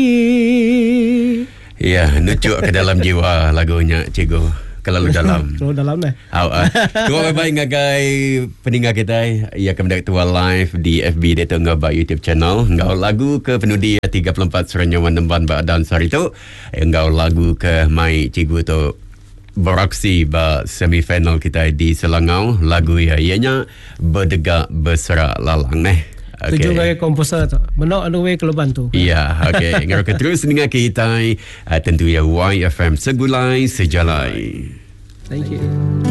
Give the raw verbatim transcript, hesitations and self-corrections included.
Ya, nucuk ke dalam jiwa lagunya Cikgu. Kalau dalam. Kalau dalam dah. Aw, uh, terima baik ngagai pendengar kita. Ia akan mendapat tua live di F B dia tengah ba YouTube channel. Ngau lagu ke penudi tiga puluh empat Serenyawan Nemban ba dan sari tu. Ngau lagu ke mai Cikgu tu beraksi ba semifinal kita di Selangau. Lagu ia ianya Berdegak Berserak Lalang neh. Okay. Tujuh gaya komposer tu. Menok anu way keluban tu. Ya, okey. Ngau terus dengar kita uh, tentu ya Y F M Segulai Sejalai. Thank you.